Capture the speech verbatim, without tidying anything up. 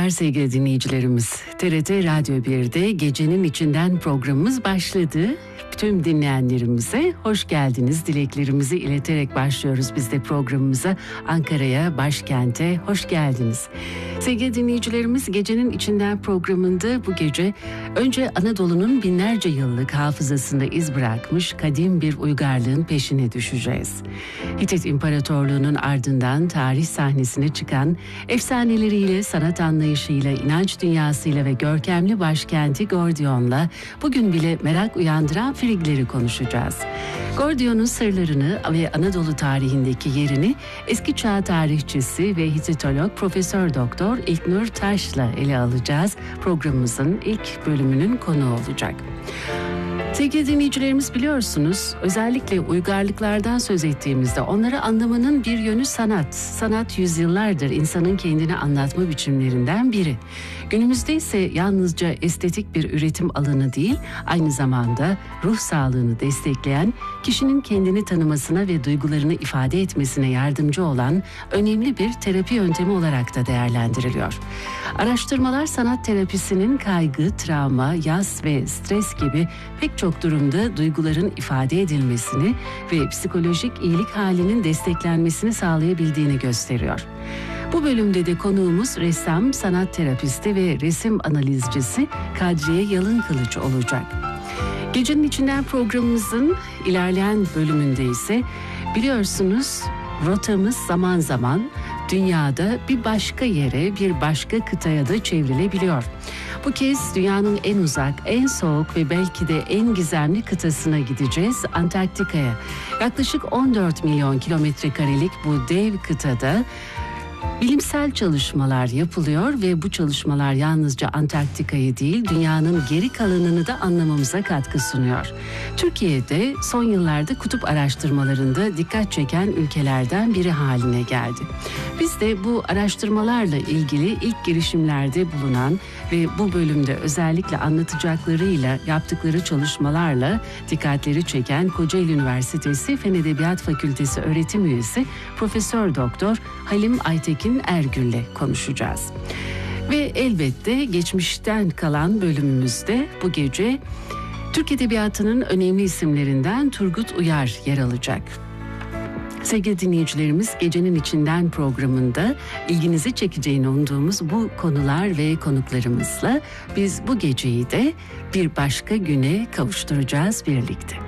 akşamlar sevgili dinleyicilerimiz. T R T Radyo bir'de Gecenin İçinden programımız başladı. Tüm dinleyenlerimize hoş geldiniz dileklerimizi ileterek başlıyoruz biz de programımıza. Ankara'ya, başkente hoş geldiniz. Sevgili dinleyicilerimiz, Gecenin İçinden programında bu gece önce Anadolu'nun binlerce yıllık hafızasında iz bırakmış kadim bir uygarlığın peşine düşeceğiz. Hitit İmparatorluğu'nun ardından tarih sahnesine çıkan efsaneleriyle, sanat anlayışıyla, inanç dünyasıyla ve görkemli başkenti Gordion'la bugün bile merak uyandıran Frigleri konuşacağız. Gordion'un sırlarını ve Anadolu tarihindeki yerini eski çağ tarihçisi ve Hititolog Profesör Doktor İlknur Taş'la ele alacağız. Programımızın ilk bölümünün konuğu olacak. Sevgili dinleyicilerimiz, biliyorsunuz özellikle uygarlıklardan söz ettiğimizde onları anlamanın bir yönü sanat. Sanat yüzyıllardır insanın kendini anlatma biçimlerinden biri. Günümüzde ise yalnızca estetik bir üretim alanı değil, aynı zamanda ruh sağlığını destekleyen, kişinin kendini tanımasına ve duygularını ifade etmesine yardımcı olan önemli bir terapi yöntemi olarak da değerlendiriliyor. Araştırmalar sanat terapisinin kaygı, travma, yas ve stres gibi pek çok durumda duyguların ifade edilmesini ve psikolojik iyilik halinin desteklenmesini sağlayabildiğini gösteriyor. Bu bölümde de konuğumuz ressam, sanat terapisti ve resim analizcisi Kadriye Yalınkılıç olacak. Gecenin İçinden programımızın ilerleyen bölümünde ise biliyorsunuz rotamız zaman zaman dünyada bir başka yere, bir başka kıtaya da çevrilebiliyor. Bu kez dünyanın en uzak, en soğuk ve belki de en gizemli kıtasına gideceğiz, Antarktika'ya. Yaklaşık on dört milyon kilometre karelik bu dev kıtada bilimsel çalışmalar yapılıyor ve bu çalışmalar yalnızca Antarktika'yı değil, dünyanın geri kalanını da anlamamıza katkı sunuyor. Türkiye'de son yıllarda kutup araştırmalarında dikkat çeken ülkelerden biri haline geldi. Biz de bu araştırmalarla ilgili ilk girişimlerde bulunan ve bu bölümde özellikle anlatacaklarıyla, yaptıkları çalışmalarla dikkatleri çeken Kocaeli Üniversitesi Fen Edebiyat Fakültesi öğretim üyesi Profesör Doktor Halim Aytekin Ergül'le konuşacağız. Ve elbette geçmişten kalan bölümümüzde bu gece Türk Edebiyatı'nın önemli isimlerinden Turgut Uyar yer alacak. Sevgili dinleyicilerimiz, Gecenin İçinden programında ilginizi çekeceğini umduğumuz bu konular ve konuklarımızla biz bu geceyi de bir başka güne kavuşturacağız birlikte.